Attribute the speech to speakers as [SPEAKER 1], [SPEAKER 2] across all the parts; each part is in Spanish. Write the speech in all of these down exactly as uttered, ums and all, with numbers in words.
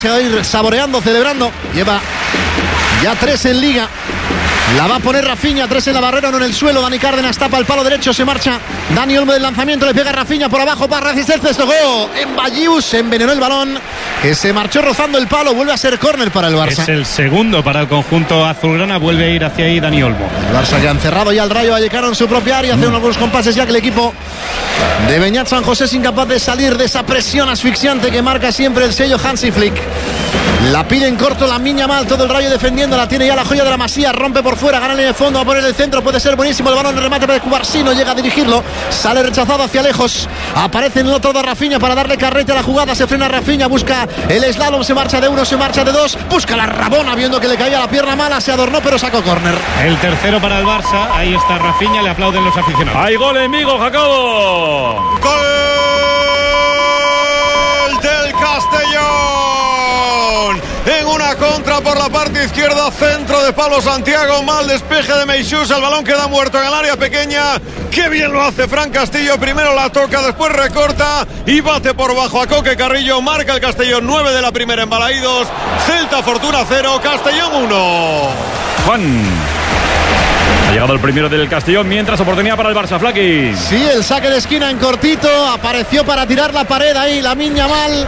[SPEAKER 1] Se va a ir saboreando, celebrando. Lleva ya tres en liga. La va a poner Rafinha, tres en la barrera, no en el suelo. Dani Cárdenas tapa el palo derecho, se marcha Dani Olmo del lanzamiento, le pega a Rafinha por abajo para resistencia, tocó en Bayús, se envenenó el balón, que se marchó rozando el palo, vuelve a ser córner para el Barça.
[SPEAKER 2] Es el segundo para el conjunto azulgrana, vuelve a ir hacia ahí Dani Olmo.
[SPEAKER 1] El Barça que han cerrado ya el Rayo Vallecano en su propia área, hace mm. algunos compases ya que el equipo de Beñat San José es incapaz de salir de esa presión asfixiante que marca siempre el sello Hansi Flick. La pide en corto Lamine Yamal, todo el Rayo defendiendo, la tiene ya la joya de la Masía, rompe por fuera, gana en el fondo, va a poner el centro, puede ser buenísimo el balón, el remate para Cubarsí, no llega a dirigirlo, sale rechazado hacia lejos, aparece en el otro de Rafinha para darle carrete a la jugada, se frena Rafinha, busca el slalom, se marcha de uno, se marcha de dos, busca la rabona viendo que le caía la pierna mala, se adornó pero sacó córner.
[SPEAKER 2] El tercero para el Barça, ahí está Rafinha, le aplauden los aficionados.
[SPEAKER 3] ¡Hay gol en Vigo, Jacobo!
[SPEAKER 4] ¡Gol del Castellón! En una contra por la parte izquierda, centro de Pablo Santiago, mal despeje de Meixús, el balón queda muerto en el área pequeña. Qué bien lo hace Fran Castillo, primero la toca, después recorta y bate por bajo a Coque Carrillo, marca el Castellón, nueve de la primera en Balaídos, Celta Fortuna cero, Castellón uno.
[SPEAKER 3] Juan. Ha llegado el primero del Castellón, mientras oportunidad para el Barça, Flaki.
[SPEAKER 1] Sí, el saque de esquina en cortito, apareció para tirar la pared ahí, Lamine Yamal.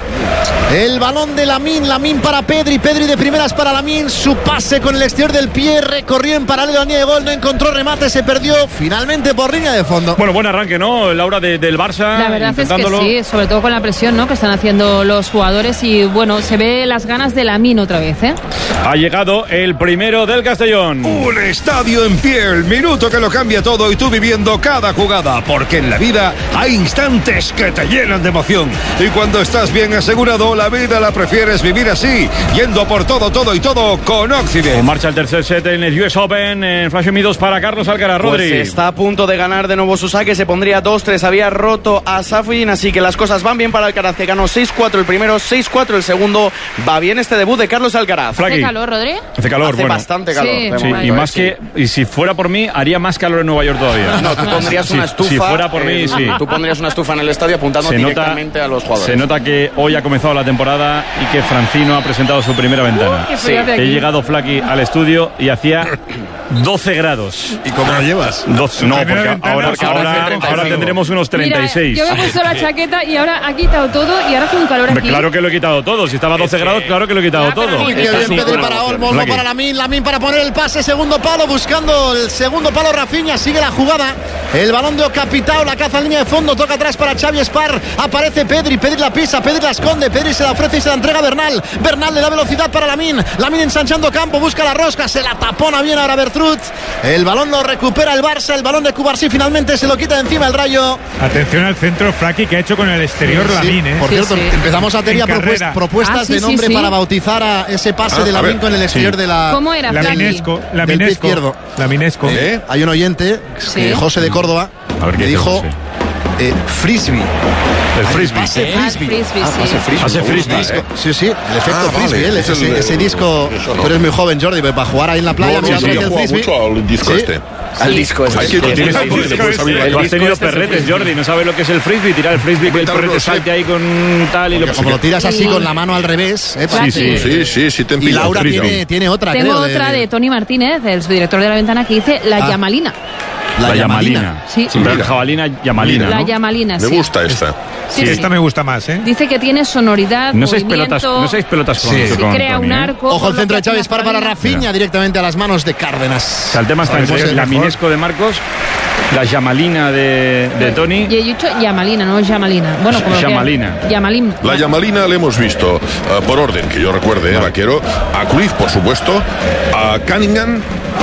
[SPEAKER 1] El balón de Lamine, Lamine para Pedri, Pedri de primeras para Lamine, su pase con el exterior del pie, recorrió en paralelo a línea de gol, no encontró remate, se perdió finalmente por línea de fondo.
[SPEAKER 3] Bueno, buen arranque, ¿no, Laura, de, del Barça?
[SPEAKER 5] La verdad es que sí, sobre todo con la presión, ¿no?, que están haciendo los jugadores y bueno, se ve las ganas de Lamine otra vez, ¿eh?
[SPEAKER 3] Ha llegado el primero del Castellón.
[SPEAKER 6] Un estadio en pie, el minuto que lo cambia todo y tú viviendo cada jugada, porque en la vida hay instantes que te llenan de emoción y cuando estás bien asegurado, la vida la prefieres vivir así, yendo por todo, todo y todo con Occident.
[SPEAKER 3] En marcha el tercer set en el U S Open, en Flash M dos para Carlos Alcaraz. Rodri.
[SPEAKER 7] Pues está a punto de ganar de nuevo su saque, se pondría dos tres, había roto a Safin, así que las cosas van bien para Alcaraz, que ganó seis cuatro el primero, seis cuatro el segundo. Va bien este debut de Carlos Alcaraz.
[SPEAKER 5] ¿Hace calor, Rodri?
[SPEAKER 3] Hace calor,
[SPEAKER 7] Hace
[SPEAKER 3] bueno.
[SPEAKER 7] bastante calor.
[SPEAKER 5] Sí,
[SPEAKER 3] sí, y más que, y si fuera por mí, haría más calor en Nueva York todavía.
[SPEAKER 7] No, tú pondrías
[SPEAKER 3] si,
[SPEAKER 7] una estufa.
[SPEAKER 3] Si fuera por mí,
[SPEAKER 7] eh,
[SPEAKER 3] sí.
[SPEAKER 7] Tú pondrías una estufa en el estadio apuntando
[SPEAKER 3] se
[SPEAKER 7] directamente
[SPEAKER 3] nota,
[SPEAKER 7] a los jugadores.
[SPEAKER 3] Se nota que hoy ha comenzado la temporada y que Francino ha presentado su primera ventana.
[SPEAKER 5] Uh,
[SPEAKER 3] sí. He llegado, Flaki, al estudio y hacía doce grados.
[SPEAKER 6] ¿Y cómo lo llevas?
[SPEAKER 3] doce, no, porque ahora, porque ahora, ahora tendremos unos treinta y seis.
[SPEAKER 5] Mira, yo me he puesto la chaqueta y ahora ha quitado todo y ahora hace un calor aquí.
[SPEAKER 3] Claro que lo he quitado todo. Si estaba a doce grados, claro que lo he quitado
[SPEAKER 5] ya,
[SPEAKER 3] todo.
[SPEAKER 1] Uy, qué bien, Pedri para Olmo, Olmo para Lamine, Lamine para poner el pase, segundo palo, buscando el segundo palo Rafinha, sigue la jugada, el balón de Ocapitao, la caza en línea de fondo, toca atrás para Xavi Espar, aparece Pedri, Pedri la pisa, Pedri la esconde, Pedri se la ofrece y se la entrega a Bernal, Bernal le da velocidad para Lamine, Lamine ensanchando campo, busca la rosca, se la tapona bien ahora Bertrut, el balón lo recupera el Barça, el balón de Cubarsí finalmente se lo quita de encima el Rayo.
[SPEAKER 2] Atención al centro, Flaki, que ha hecho con el exterior sí, Lamine, ¿eh?
[SPEAKER 1] Por
[SPEAKER 5] sí,
[SPEAKER 1] cierto,
[SPEAKER 5] sí.
[SPEAKER 1] empezamos a tener propuest, propuestas
[SPEAKER 5] ah, sí,
[SPEAKER 1] de nombre
[SPEAKER 5] sí, sí.
[SPEAKER 1] para bautizar a ese pase
[SPEAKER 6] ah,
[SPEAKER 1] de Lamine con el exterior
[SPEAKER 3] sí.
[SPEAKER 1] de la...
[SPEAKER 5] ¿Cómo era,
[SPEAKER 2] Laminesco,
[SPEAKER 1] del pie
[SPEAKER 2] Laminesco,
[SPEAKER 1] izquierdo.
[SPEAKER 2] Laminesco.
[SPEAKER 1] ¿Eh? Hay un oyente,
[SPEAKER 5] sí.
[SPEAKER 1] eh, José de Córdoba,
[SPEAKER 3] a ver,
[SPEAKER 1] que dijo eh, frisbee.
[SPEAKER 3] El frisbee.
[SPEAKER 1] Pase
[SPEAKER 5] Ah,
[SPEAKER 1] frisbee.
[SPEAKER 5] frisbee,
[SPEAKER 7] Ah,
[SPEAKER 5] sí.
[SPEAKER 7] pase frisbee.
[SPEAKER 3] Hace frisbee.
[SPEAKER 1] Disco. Sí, sí, el efecto
[SPEAKER 6] Ah,
[SPEAKER 1] frisbee,
[SPEAKER 6] vale.
[SPEAKER 1] ¿eh?
[SPEAKER 6] Es
[SPEAKER 1] ese,
[SPEAKER 6] el,
[SPEAKER 1] ese disco.
[SPEAKER 6] eso no.
[SPEAKER 1] Tú eres muy joven, Jordi, pero para jugar ahí en la playa,
[SPEAKER 6] No,
[SPEAKER 1] mira,
[SPEAKER 6] sí,
[SPEAKER 1] sí,
[SPEAKER 6] sí,
[SPEAKER 1] el
[SPEAKER 6] yo juego
[SPEAKER 1] frisbee.
[SPEAKER 6] mucho al disco
[SPEAKER 1] Sí.
[SPEAKER 6] este.
[SPEAKER 7] Al disco este.
[SPEAKER 6] Hay que
[SPEAKER 7] Sí,
[SPEAKER 6] tienes
[SPEAKER 7] sí,
[SPEAKER 6] que
[SPEAKER 7] sí, sí,
[SPEAKER 6] puedes
[SPEAKER 7] sí.
[SPEAKER 6] abrir.
[SPEAKER 7] El
[SPEAKER 3] Tú has
[SPEAKER 7] disco
[SPEAKER 3] tenido
[SPEAKER 7] este es el
[SPEAKER 3] perretes,
[SPEAKER 7] frisbee.
[SPEAKER 3] Jordi, no sabes lo que es el frisbee, tirar el frisbee, que el
[SPEAKER 6] Cuéntanos,
[SPEAKER 3] perrete
[SPEAKER 6] sí.
[SPEAKER 3] salte ahí con tal y lo que
[SPEAKER 1] Como lo tiras así con la mano al revés, ¿eh?
[SPEAKER 5] Sí,
[SPEAKER 3] sí.
[SPEAKER 6] Sí, sí, sí te
[SPEAKER 1] Y
[SPEAKER 6] empillo.
[SPEAKER 1] Laura
[SPEAKER 3] frisbee.
[SPEAKER 1] tiene, tiene otra,
[SPEAKER 5] Tengo
[SPEAKER 1] creo.
[SPEAKER 5] otra de, de Tony Martínez, el subdirector de La Ventana, que dice la
[SPEAKER 1] Ah.
[SPEAKER 5] Yamalina.
[SPEAKER 1] La,
[SPEAKER 3] La
[SPEAKER 1] Yamalina.
[SPEAKER 3] Yamalina.
[SPEAKER 5] Sí.
[SPEAKER 3] Siempre la jabalina, Yamalina,
[SPEAKER 5] La
[SPEAKER 3] ¿no?
[SPEAKER 5] Yamalina,
[SPEAKER 6] Me
[SPEAKER 5] sí.
[SPEAKER 6] gusta esta.
[SPEAKER 5] Sí,
[SPEAKER 2] Sí,
[SPEAKER 5] sí.
[SPEAKER 2] esta me gusta más, ¿eh?
[SPEAKER 5] Dice que tiene sonoridad,
[SPEAKER 3] No seis
[SPEAKER 5] movimiento,
[SPEAKER 3] pelotas, no seis pelotas con,
[SPEAKER 1] Sí.
[SPEAKER 5] sí,
[SPEAKER 3] con
[SPEAKER 5] crea
[SPEAKER 3] Tony,
[SPEAKER 5] un
[SPEAKER 3] ¿eh?
[SPEAKER 5] arco.
[SPEAKER 1] Ojo el
[SPEAKER 5] por
[SPEAKER 1] centro
[SPEAKER 5] lo
[SPEAKER 1] de
[SPEAKER 5] que
[SPEAKER 1] Xavi
[SPEAKER 5] hace
[SPEAKER 1] Espar
[SPEAKER 5] una
[SPEAKER 1] para
[SPEAKER 5] farina.
[SPEAKER 1] Rafinha, directamente a las manos de Cárdenas.
[SPEAKER 3] O sea, el tema está
[SPEAKER 1] Vale,
[SPEAKER 3] entre
[SPEAKER 1] pues,
[SPEAKER 3] la
[SPEAKER 1] mejor.
[SPEAKER 3] Minesco de Marcos, la Yamalina de, de Tony.
[SPEAKER 5] Y he dicho Yamalina, no Yamalina. Bueno, como
[SPEAKER 3] Yamalina.
[SPEAKER 5] Yamalina.
[SPEAKER 6] La Yamalina le hemos visto, uh, por orden, que yo recuerde, eh, vaquero, a Cruyff, por supuesto, a Cunningham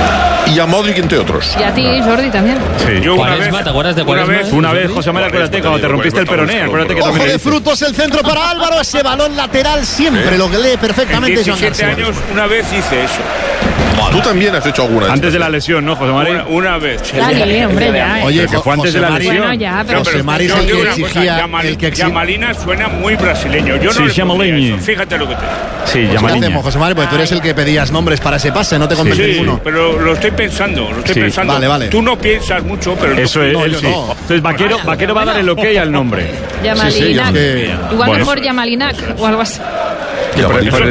[SPEAKER 6] y a Modric, entre otros.
[SPEAKER 5] Y a ti, Jordi, también.
[SPEAKER 3] Sí.
[SPEAKER 8] Yo una vez, ¿te acuerdas de
[SPEAKER 3] Una
[SPEAKER 8] Quaresma?
[SPEAKER 3] vez, una vez, José María, acuérdate, cuando te rompiste el peroné, acuérdate que
[SPEAKER 1] Ojo
[SPEAKER 3] también le
[SPEAKER 1] de
[SPEAKER 3] diste.
[SPEAKER 1] frutos el centro para Álvaro, ese balón lateral siempre lo que lee
[SPEAKER 8] En
[SPEAKER 1] perfectamente Joan
[SPEAKER 8] diecisiete
[SPEAKER 1] García.
[SPEAKER 8] años una vez hice eso.
[SPEAKER 6] Tú también has hecho alguna.
[SPEAKER 3] Antes de la lesión, ¿no, José María?
[SPEAKER 8] Una, una vez.
[SPEAKER 5] Dale, hombre, ya. eh.
[SPEAKER 1] Oye,
[SPEAKER 3] Pero que fue antes
[SPEAKER 1] José
[SPEAKER 3] de la
[SPEAKER 1] Mari-
[SPEAKER 3] lesión.
[SPEAKER 5] Bueno, ya, pero...
[SPEAKER 8] No, pero
[SPEAKER 1] José Mari es
[SPEAKER 8] yo
[SPEAKER 1] el
[SPEAKER 8] digo
[SPEAKER 1] que
[SPEAKER 8] una cosa,
[SPEAKER 1] exigía,
[SPEAKER 8] Yamal-
[SPEAKER 1] el que exigía.
[SPEAKER 8] Yamalina suena muy brasileño. Yo no
[SPEAKER 3] Sí,
[SPEAKER 8] le pondría
[SPEAKER 3] Yamalini.
[SPEAKER 8] eso. Fíjate lo que te digo.
[SPEAKER 3] Sí,
[SPEAKER 1] Pues ¿qué
[SPEAKER 3] Yamalina.
[SPEAKER 1] hacemos, José Mari? Porque tú eres el que pedías nombres para ese pase, no te convence
[SPEAKER 8] Sí,
[SPEAKER 1] ninguno.
[SPEAKER 8] pero lo estoy pensando, lo estoy
[SPEAKER 3] Sí,
[SPEAKER 8] pensando.
[SPEAKER 1] vale, vale.
[SPEAKER 8] Tú no piensas mucho, pero
[SPEAKER 3] Eso es,
[SPEAKER 1] No,
[SPEAKER 3] él
[SPEAKER 1] yo
[SPEAKER 3] sí.
[SPEAKER 1] no.
[SPEAKER 3] Entonces, Vaquero, Vaquero va a dar el ok al nombre.
[SPEAKER 5] Yamalina.
[SPEAKER 1] Sí, sí, es que-
[SPEAKER 5] Igual
[SPEAKER 3] Bueno.
[SPEAKER 5] mejor Yamalinac o algo así.
[SPEAKER 6] Y por- y por-